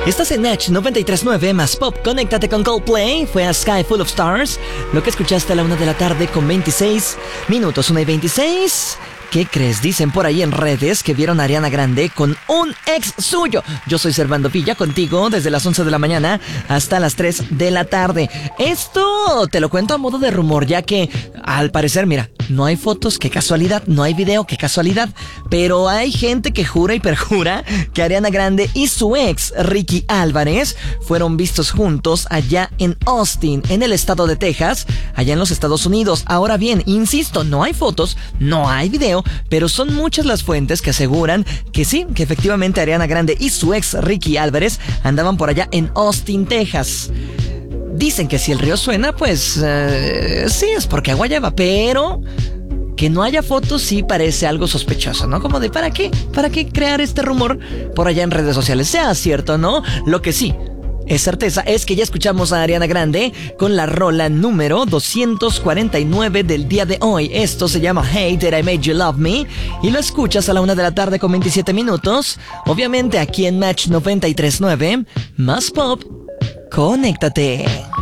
Estás en Match 93.9 más Pop. Conéctate con Coldplay. Fue a Sky Full of Stars. Lo que escuchaste a la 1 de la tarde con 26 minutos. 1:26. ¿Qué crees? Dicen por ahí en redes que vieron a Ariana Grande con un ex suyo. Yo soy Servando Villa, contigo desde las 11 de la mañana hasta las 3 de la tarde. Esto te lo cuento a modo de rumor, ya que al parecer, mira, no hay fotos, qué casualidad, no hay video, qué casualidad. Pero hay gente que jura y perjura que Ariana Grande y su ex, Ricky Álvarez, fueron vistos juntos allá en Austin, en el estado de Texas, allá en los Estados Unidos. Ahora bien, insisto, no hay fotos, no hay video, pero son muchas las fuentes que aseguran que sí, que efectivamente Ariana Grande y su ex Ricky Álvarez andaban por allá en Austin, Texas. Dicen que si el río suena, pues sí, es porque agua lleva, pero que no haya fotos sí parece algo sospechoso, ¿no? Como de ¿para qué? ¿Para qué crear este rumor por allá en redes sociales? Sea cierto, ¿no? Lo que sí es certeza es que ya escuchamos a Ariana Grande con la rola número 249 del día de hoy. Esto se llama Hey, Did I Make You Love Me? Y lo escuchas a la 1 de la tarde con 27 minutos. Obviamente aquí en Match 93.9, más Pop. Conéctate.